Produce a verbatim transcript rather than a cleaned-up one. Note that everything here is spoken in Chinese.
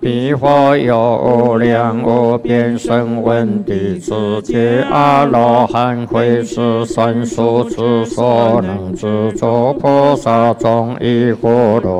彼佛有量无边声闻弟子皆阿罗汉，会是善术之所能知诸菩萨众亦复如